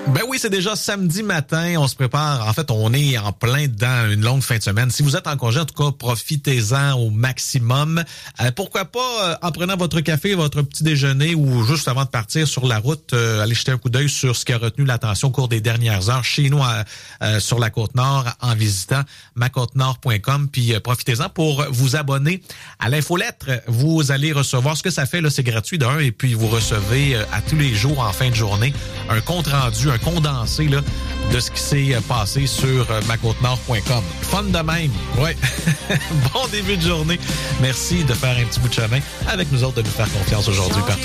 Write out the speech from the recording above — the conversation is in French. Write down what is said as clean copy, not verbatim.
Ben oui, c'est déjà samedi matin. On se prépare. En fait, on est en plein dans une longue fin de semaine. Si vous êtes en congé, en tout cas, profitez-en au maximum. Pourquoi pas, en prenant votre café, votre petit déjeuner ou juste avant de partir sur la route, aller jeter un coup d'œil sur ce qui a retenu l'attention au cours des dernières heures chez nous sur la Côte-Nord en visitant macôtenord.com. Puis profitez-en pour vous abonner à l'infolettre. Vous allez recevoir ce que ça fait, là, c'est gratuit d'un, et puis vous recevez à tous les jours en fin de journée un compte rendu, un condensé là, de ce qui s'est passé sur macôtenord.com. Fun de même, ouais. Bon début de journée. Merci de faire un petit bout de chemin avec nous autres, de nous faire confiance aujourd'hui partout.